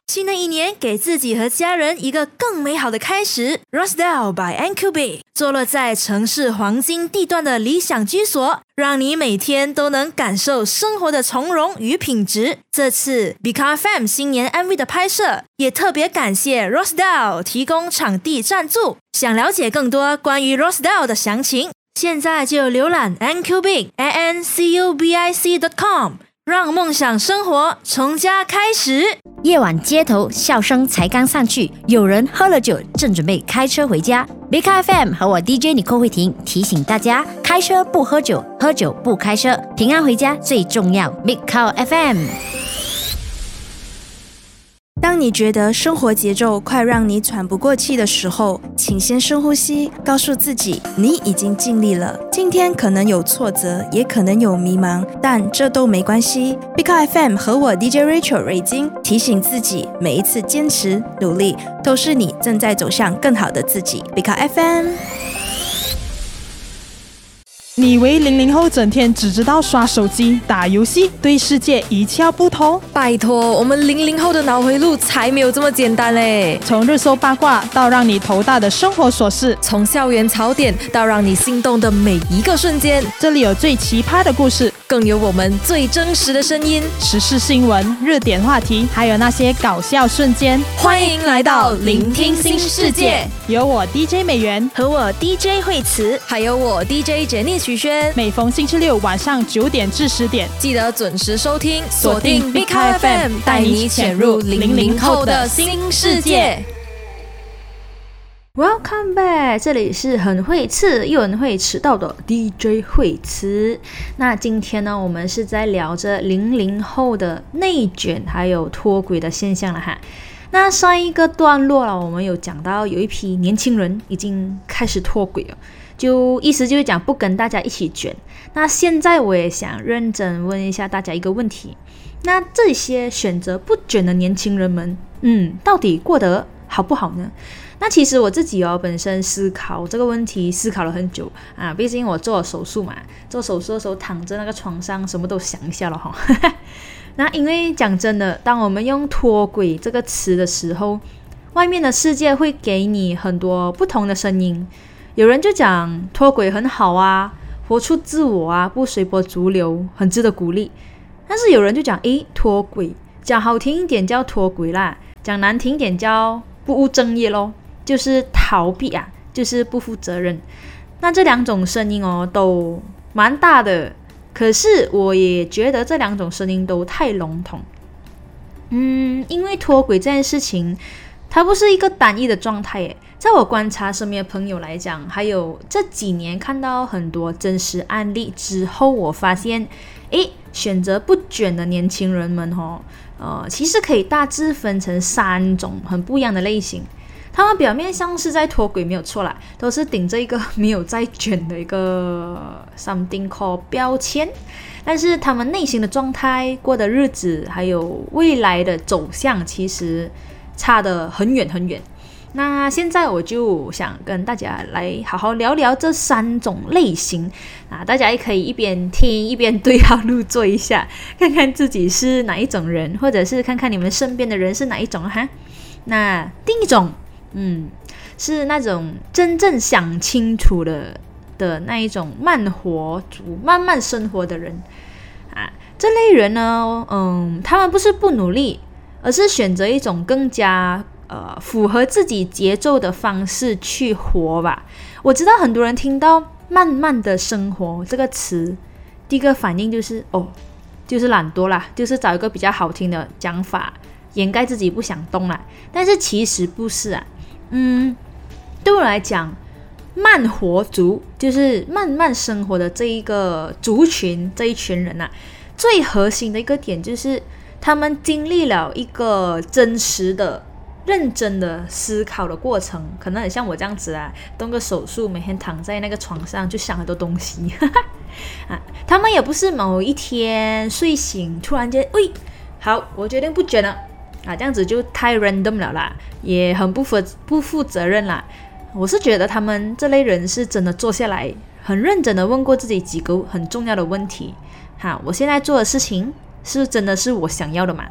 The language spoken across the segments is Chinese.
新的一年，给自己和家人一个更美好的开始。Rosedale by NQB 坐落在城市黄金地段的理想居所，让你每天都能感受生活的从容与品质。这次 Bika FM 新年 MV 的拍摄，也特别感谢 Rosedale 提供场地赞助。想了解更多关于 Rosedale 的详情，现在就浏览 NQBIC.com， 让梦想生活从家开始。 夜晚街头笑声才刚散去，有人喝了酒，正准备开车回家。Bika FM 和我 DJ Nicole慧婷提醒大家：开车不喝酒，喝酒不开车，平安回家最重要。Bika FM。 当你觉得生活节奏快让你喘不过气的时候，请先深呼吸，告诉自己你已经尽力了。今天可能有挫折，也可能有迷茫，但这都没关系。Bika FM 和我 DJ Rachel 瑞金提醒自己，每一次坚持努力，都是你正在走向更好的自己。Bika FM。 你以为00后整天只知道刷手机、打游戏，对世界一窍不通？ 拜托，我们00后的脑回路才没有这么简单嘞！ 从热搜八卦到让你头大的生活琐事， 从校园槽点到让你心动的每一个瞬间， 这里有最奇葩的故事， 更有我们最真实的声音， 时事新闻、热点话题，还有那些搞笑瞬间。 欢迎来到聆听新世界， 有我 DJ 美元和我 DJ 惠慈，还有我 DJ Jenny徐轩。 每逢星期六晚上9点至10点， 记得准时收听，锁定 Bika FM， 带你潜入00后的新世界。Welcome back， 这里是很会刺又很会迟到的 DJ 惠慈。那今天呢，我们是在聊着00后的内卷还有脱轨的现象了哈。那上一个段落了，我们有讲到有一批年轻人已经开始脱轨了，意思就是讲不跟大家一起卷。那现在我也想认真问一下大家一个问题，那这些选择不卷的年轻人们，到底过得好不好呢？那其实我自己本身思考这个问题思考了很久啊，毕竟我做了手术嘛，做手术的时候躺在那个床上什么都想一下了哈。那因为讲真的，当我们用脱轨这个词的时候，外面的世界会给你很多不同的声音。有人就讲脱轨很好啊，活出自我啊，不随波逐流，很值得鼓励。但是有人就讲脱轨，讲好听一点叫脱轨啦，讲难听一点叫不务正业咯，就是逃避啊，就是不负责任。那这两种声音都蛮大的，可是我也觉得这两种声音都太笼统。因为脱轨这件事情它不是一个单一的状态耶，在我观察身边的朋友来讲，还有这几年看到很多真实案例之后，我发现选择不卷的年轻人们其实可以大致分成3种很不一样的类型。他们表面上是在脱轨没有错啦，都是顶着一个没有在卷的一个 something called 标签，但是他们内心的状态、过的日子还有未来的走向其实差得很远很远。那现在我就想跟大家来好好聊聊这3种类型啊，大家也可以一边听一边对号入座一下，看看自己是哪一种人，或者是看看你们身边的人是哪一种哈。那第一种是那种真正想清楚的那一种慢活族，慢慢生活的人啊。这类人呢，他们不是不努力，而是选择一种更加符合自己节奏的方式去活吧。我知道很多人听到慢慢的生活这个词，第一个反应就是就是懒惰啦，就是找一个比较好听的讲法掩盖自己不想动啦。但是其实不是啊，对我来讲，慢活族就是慢慢生活的这一个族群，这一群人最核心的一个点就是他们经历了一个真实的认真的思考的过程，可能很像我这样子动个手术，每天躺在那个床上就想很多东西他们也不是某一天睡醒突然间好，我决定不卷了这样子就太 random 了啦，也很不负责任啦。我是觉得他们这类人是真的坐下来很认真的问过自己几个很重要的问题我现在做的事情是真的是我想要的吗？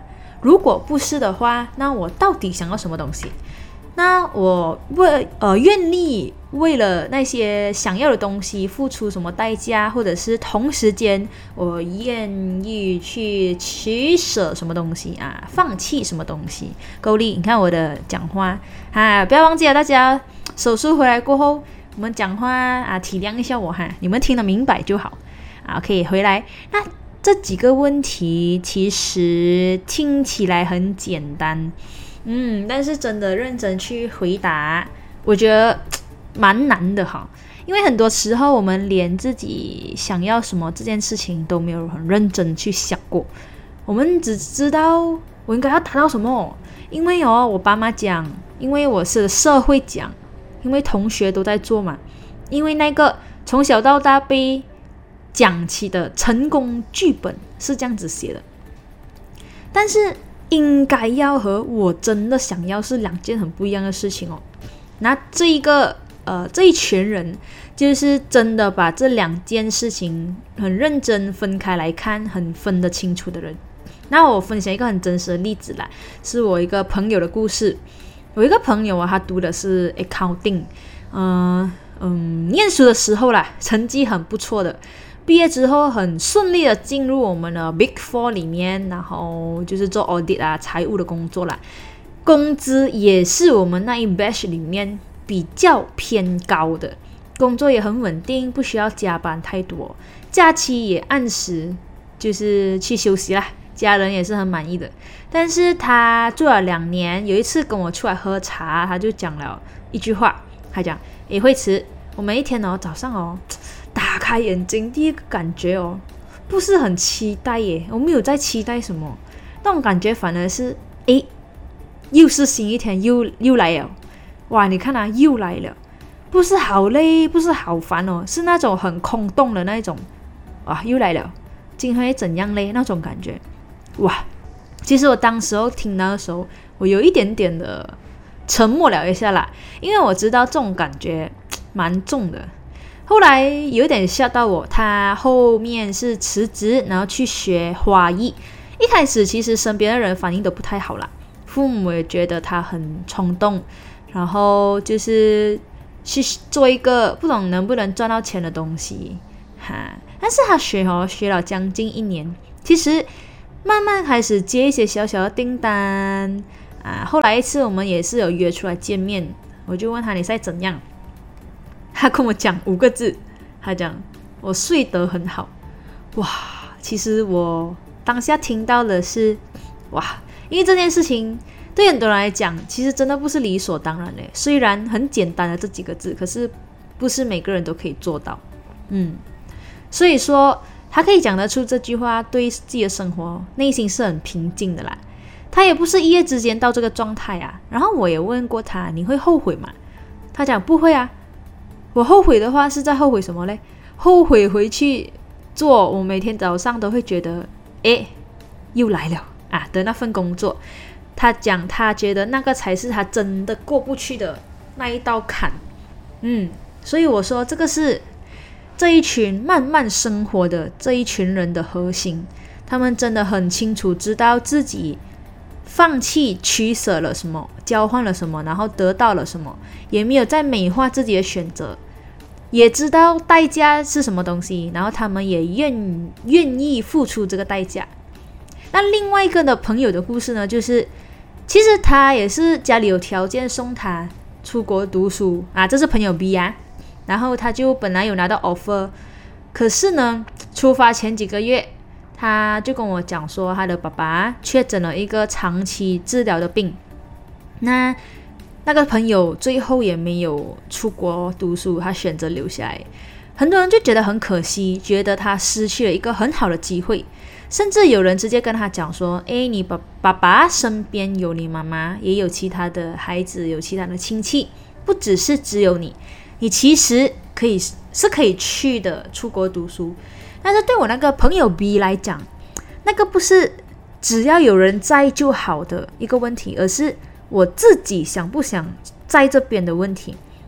如果不是的话，那我到底想要什么东西？那我愿意为了那些想要的东西付出什么代价，或者是同时间我愿意去取舍什么东西啊，放弃什么东西？够力，你看我的讲话啊，不要忘记了，大家手术回来过后，我们讲话啊，体谅一下我哈，你们听得明白就好啊。可以回来。那这几个问题其实听起来很简单。但是真的认真去回答，我觉得蛮难的哈。因为很多时候我们连自己想要什么这件事情都没有很认真去想过，我们只知道我应该要达到什么，因为我爸妈讲，因为我是社会讲，因为同学都在做嘛，因为那个从小到大被讲起的成功剧本是这样子写的，但是应该要和我真的想要是两件很不一样的事情哦。那这一群人就是真的把这两件事情很认真分开来看，很分得清楚的人。那我分享一个很真实的例子啦，是我一个朋友的故事。我一个朋友他读的是 accounting，念书的时候啦，成绩很不错的。毕业之后很顺利的进入我们的 Big Four 里面，然后就是做 audit 啊，财务的工作啦。工资也是我们那一 batch 里面比较偏高的，工作也很稳定，不需要加班太多，假期也按时就是去休息啦，家人也是很满意的。但是他做了2年，有一次跟我出来喝茶，他就讲了一句话，他讲慧慈，我每一天早上打开眼睛第一个感觉不是很期待耶，我没有在期待什么，那种感觉反而是又是新一天，又来了，哇，你看又来了，不是好累，不是好烦是那种很空洞的那种，哇，又来了，今天会怎样嘞那种感觉。哇，其实我当时听到的时候，我有一点点的沉默了一下啦，因为我知道这种感觉蛮重的。后来有点吓到我，他后面是辞职，然后去学花艺。一开始其实身边的人反应都不太好啦，父母也觉得他很冲动，然后就是去做一个不懂能不能赚到钱的东西但是他学了将近1年，其实慢慢开始接一些小小的订单后来一次我们也是有约出来见面，我就问他你在怎样，他跟我讲5个字，他讲我睡得很好。哇，其实我当下听到的是哇，因为这件事情对很多人来讲其实真的不是理所当然的，虽然很简单的这几个字，可是不是每个人都可以做到。所以说他可以讲得出这句话，对自己的生活内心是很平静的啦。他也不是一夜之间到这个状态然后我也问过他，你会后悔吗？他讲不会我后悔的话是在后悔什么嘞？后悔回去做我每天早上都会觉得又来了的那份工作。他讲他觉得那个才是他真的过不去的那一道坎。所以我说这个是这一群慢慢生活的这一群人的核心，他们真的很清楚知道自己放弃取舍了什么，交换了什么，然后得到了什么，也没有在美化自己的选择，也知道代价是什么东西，然后他们也愿意付出这个代价。那另外一个的朋友的故事呢，就是其实他也是家里有条件送他出国读书这是朋友 B 然后他就本来有拿到 offer， 可是呢出发前几个月他就跟我讲说他的爸爸确诊了一个长期治疗的病，那个朋友最后也没有出国读书，他选择留下来。很多人就觉得很可惜，觉得他失去了一个很好的机会，甚至有人直接跟他讲说你爸爸身边有你妈妈，也有其他的孩子，有其他的亲戚，不只是只有你其实可以去的出国读书。但是对我那个朋友 B 来讲，那个不是只要有人在就好的一个问题，而是我自己想不想在这边的问题。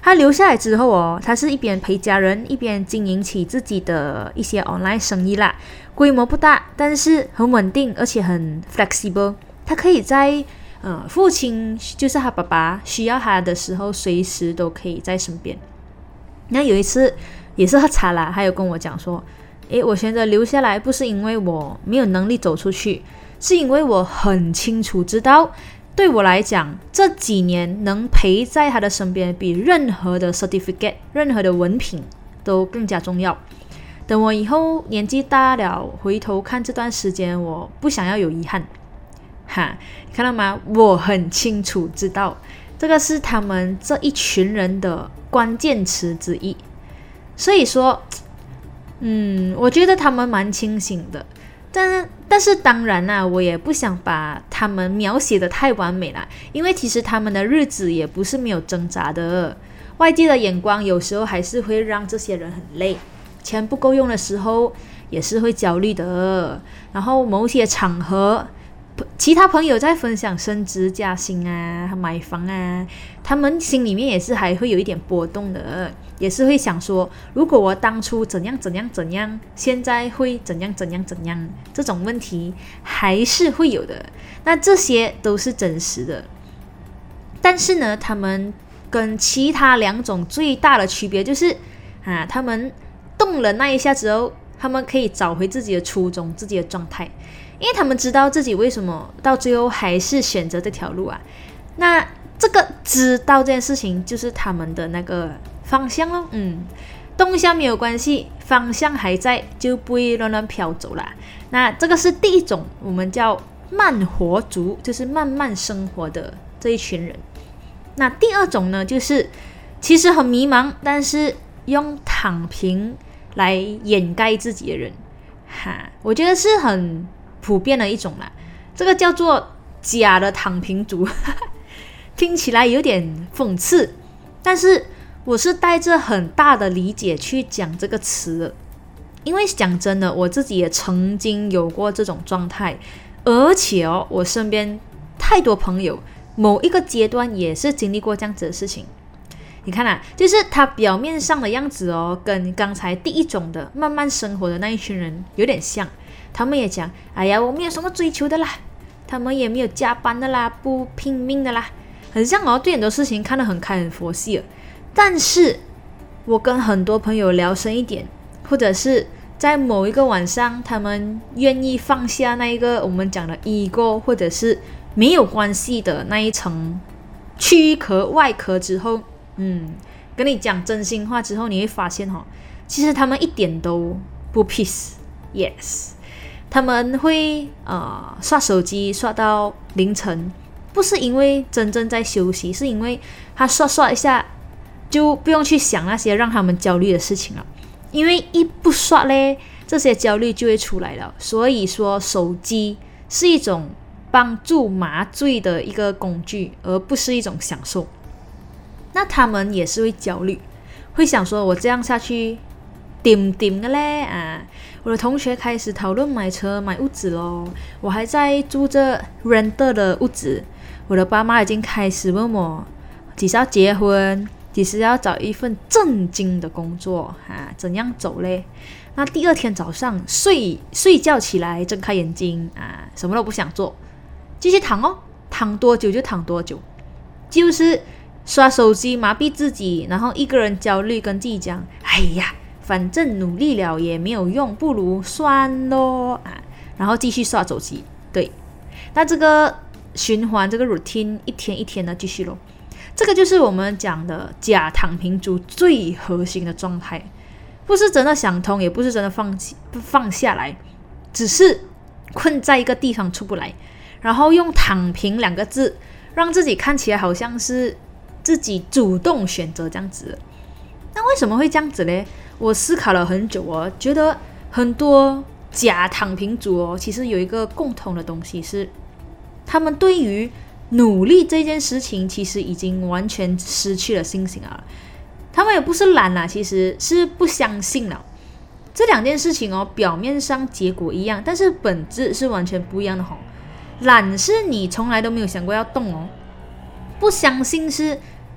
他留下来之后哦，他是一边陪家人，一边经营起自己的一些 online 生意啦。规模不大，但是很稳定，而且很 flexible。他可以在父亲就是他爸爸需要他的时候，随时都可以在身边。那有一次也是喝茶啦，他有跟我讲说，我选择留下来不是因为我没有能力走出去，是因为我很清楚知道，对我来讲这几年能陪在他的身边比任何的 certificate 任何的文凭都更加重要。等我以后年纪大了回头看这段时间，我不想要有遗憾你看到吗？我很清楚知道这个是他们这一群人的关键词之一。所以说我觉得他们蛮清醒的，但是当然啦，我也不想把他们描写的太完美啦，因为其实他们的日子也不是没有挣扎的。外界的眼光有时候还是会让这些人很累，钱不够用的时候也是会焦虑的。然后某些场合其他朋友在分享升职加薪啊买房啊，他们心里面也是还会有一点波动的，也是会想说，如果我当初怎样怎样怎样，现在会怎样怎样怎样，这种问题还是会有的。那这些都是真实的。但是呢，他们跟其他两种最大的区别就是他们动了那一下之后，他们可以找回自己的初衷，自己的状态，因为他们知道自己为什么到最后还是选择这条路啊。那这个知道这件事情就是他们的那个方向咯。动向没有关系，方向还在，就不会乱乱飘走啦。那这个是第一种，我们叫慢活族，就是慢慢生活的这一群人。那第二种呢，就是其实很迷茫，但是用躺平来掩盖自己的人我觉得是很普遍的一种啦。这个叫做假的躺平族听起来有点讽刺，但是我是带着很大的理解去讲这个词的。因为讲真的，我自己也曾经有过这种状态，而且我身边太多朋友某一个阶段也是经历过这样子的事情。你看就是他表面上的样子跟刚才第一种的慢慢生活的那一群人有点像。他们也讲，哎呀，我没有什么追求的啦，他们也没有加班的啦，不拼命的啦，很像对很多事情看得很开很佛系了。但是我跟很多朋友聊深一点，或者是在某一个晚上他们愿意放下那一个我们讲的 ego， 或者是没有关系的那一层躯壳外壳之后，跟你讲真心话之后，你会发现其实他们一点都不 peace。 Yes， 他们会刷手机刷到凌晨，不是因为真正在休息，是因为他刷一下就不用去想那些让他们焦虑的事情了。因为一不刷嘞，这些焦虑就会出来了。所以说手机是一种帮助麻醉的一个工具，而不是一种享受。那他们也是会焦虑，会想说，我这样下去点的嘞我的同学开始讨论买车买屋子咯，我还在住着 renter 的屋子，我的爸妈已经开始问我几时要结婚，几时要找一份正经的工作怎样走嘞。那第二天早上睡觉起来，睁开眼睛什么都不想做，继续躺躺多久就躺多久，就是刷手机麻痹自己，然后一个人焦虑跟自己讲，哎呀，反正努力了也没有用，不如算咯然后继续刷手机。对，那这个循环，这个 routine 一天一天的继续咯。这个就是我们讲的假躺平族最核心的状态，不是真的想通，也不是真的放下来，只是困在一个地方出不来，然后用躺平2个字让自己看起来好像是自己主动选择这样子。那为什么会这样子呢？我思考了很久觉得很多假躺平族其实有一个共同的东西，是他们对于努力这件事情其实已经完全失去了信心了。他们也不是懒啦，其实是不相信了。这2件事情表面上结果一样，但是本质是完全不一样的懒是你从来都没有想过要动不相信是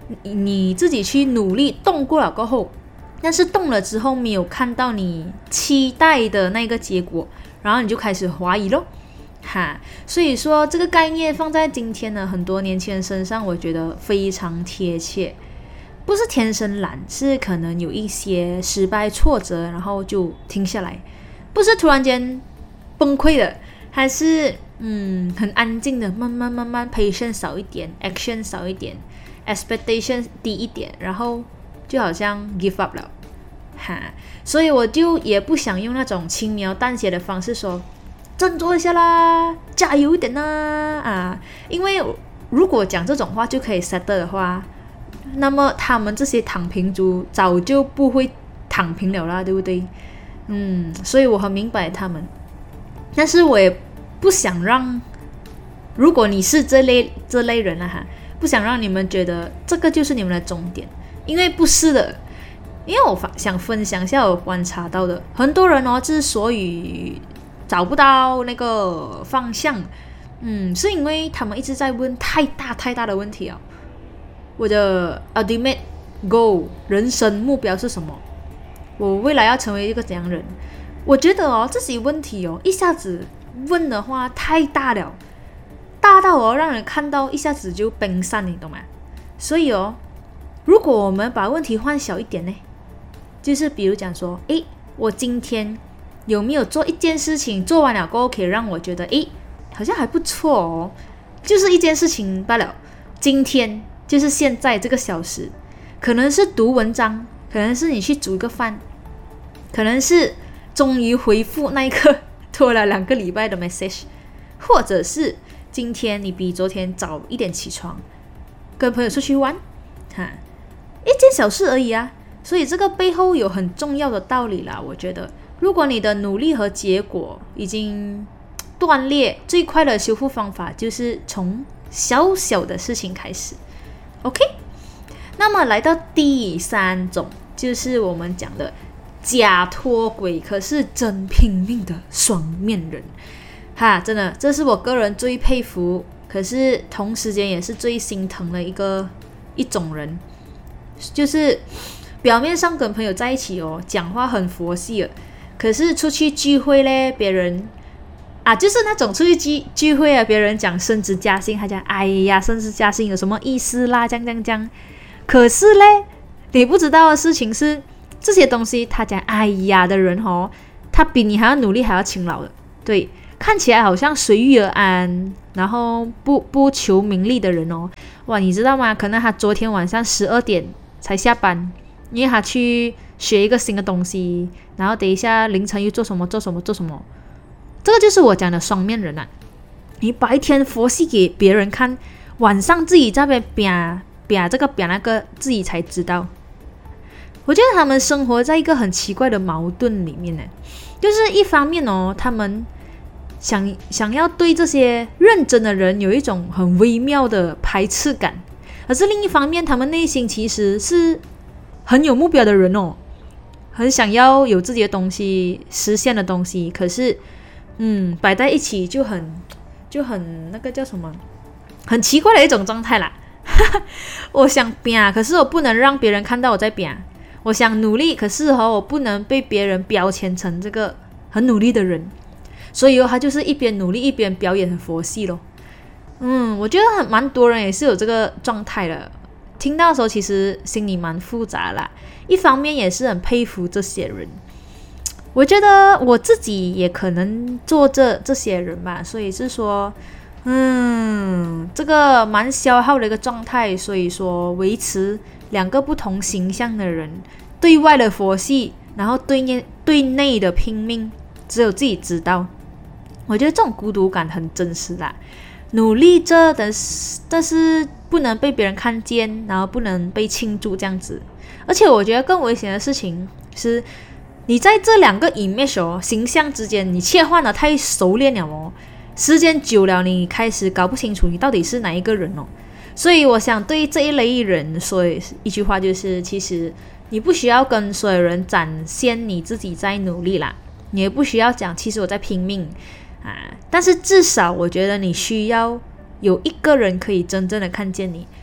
你自己去努力动过了过后，但是动了之后没有看到你期待的那个结果，然后你就开始怀疑咯。所以说这个概念放在今天呢很多年轻人身上，我觉得非常贴切。不是天生懒，是可能有一些失败挫折，然后就停下来，不是突然间崩溃的，还是很安静的，慢慢 patience 少一点， action 少一点， expectation 低一点，然后就好像 give up 了。所以我就也不想用那种轻描淡写的方式说振作一下啦，加油一点啦因为如果讲这种话就可以 settle 的话，那么他们这些躺平族早就不会躺平了啦，对不对？所以我很明白他们，但是我也不想让，如果你是这类人不想让你们觉得这个就是你们的终点，因为不是的。因为我想分享一下我观察到的，很多人之所以找不到那个方向，是因为他们一直在问太大的问题我的 ultimate goal 人生目标是什么？我未来要成为一个怎样人？我觉得这些问题一下子问的话太大了，大到让人看到一下子就崩散，你懂吗？所以如果我们把问题换小一点呢，就是比如讲说，我今天有没有做一件事情，做完了过后可以让我觉得好像还不错就是一件事情罢了。今天就是现在这个小时，可能是读文章，可能是你去煮个饭，可能是终于回复那一个拖了2个礼拜的 message， 或者是今天你比昨天早一点起床，跟朋友出去玩一件小事而已所以这个背后有很重要的道理啦。我觉得如果你的努力和结果已经断裂，最快的修复方法就是从小小的事情开始。 OK， 那么来到第3种，就是我们讲的假脱轨可是真拼命的双面人真的这是我个人最佩服，可是同时间也是最心疼的一种人，就是表面上跟朋友在一起讲话很佛系了，可是出去聚会嘞，别人就是那种出去聚会别人讲升职加薪，他讲哎呀升职加薪有什么意思啦，这样。可是嘞，你不知道的事情是，这些东西他讲哎呀的人他比你还要努力还要勤劳的。对，看起来好像随遇而安，然后不求名利的人哇，你知道吗？可能他昨天晚上12点才下班，因为他去学一个新的东西，然后等一下凌晨又做什么。这个就是我讲的双面人你白天佛系给别人看，晚上自己在那边扁这个扁那个，自己才知道。我觉得他们生活在一个很奇怪的矛盾里面就是一方面他们想要对这些认真的人有一种很微妙的排斥感，可是另一方面他们内心其实是很有目标的人很想要有自己的东西，实现的东西，可是摆在一起就很那个叫什么，很奇怪的一种状态啦我想拼，可是我不能让别人看到我在拼，我想努力，可是我不能被别人标签成这个很努力的人，所以他就是一边努力一边表演很佛系咯。我觉得蛮多人也是有这个状态的，听到的时候其实心里蛮复杂啦，一方面也是很佩服这些人，我觉得我自己也可能做这些人吧，所以是说这个蛮消耗的一个状态，所以说维持2个不同形象的人，对外的佛系，然后对内的拼命，只有自己知道。我觉得这种孤独感很真实啦，努力着但是不能被别人看见，然后不能被庆祝这样子。而且我觉得更危险的事情是，你在这2个 image 形象之间你切换的太熟练了时间久了你开始搞不清楚你到底是哪一个人所以我想对这一类人说一句话，就是其实你不需要跟所有人展现你自己在努力啦，你也不需要讲其实我在拼命但是至少我觉得你需要有一个人可以真正的看见你，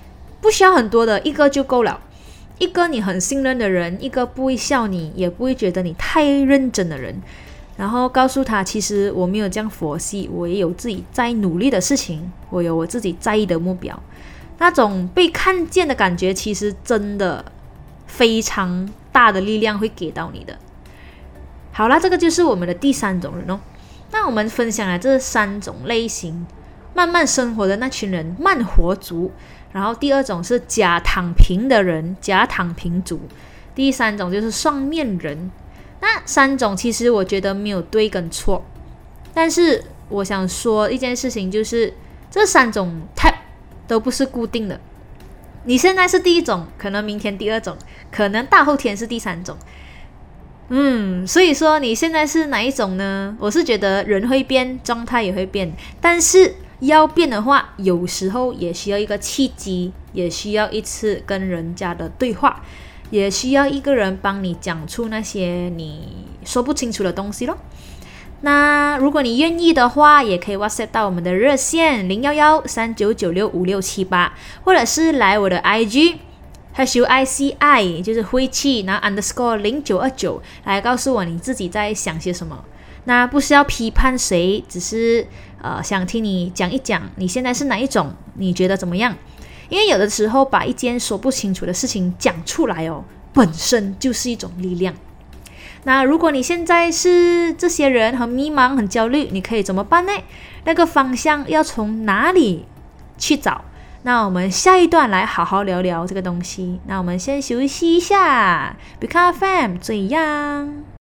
不需要很多的，一个就够了。一个你很信任的人，一个不会笑你，也不会觉得你太认真的人，然后告诉他，其实我没有这样佛系，我也有自己在努力的事情，我有我自己在意的目标。那种被看见的感觉，其实真的非常大的力量会给到你的。好啦，这个就是我们的第3种人哦。那我们分享了这3种类型，慢慢生活的那群人，慢活族。然后第2种是假躺平的人，假躺平族。第3种就是双面人。那3种其实我觉得没有对跟错，但是我想说一件事情，就是这3种 type 都不是固定的。你现在是第1种，可能明天第2种，可能大后天是第3种。所以说你现在是哪一种呢？我是觉得人会变，状态也会变，但是要变的话，有时候也需要一个契机，也需要一次跟人家的对话，也需要一个人帮你讲出那些你说不清楚的东西咯。那如果你愿意的话，也可以 WhatsApp 到我们的热线01139965678，或者是来我的 IG HUICI 就是晦气，然后 _0929 来告诉我你自己在想些什么。那不是要批判谁，只是想听你讲一讲你现在是哪一种，你觉得怎么样？因为有的时候把一件说不清楚的事情讲出来哦，本身就是一种力量。那如果你现在是这些人，很迷茫很焦虑，你可以怎么办呢？那个方向要从哪里去找？那我们下一段来好好聊聊这个东西。那我们先休息一下，BKFM 这样。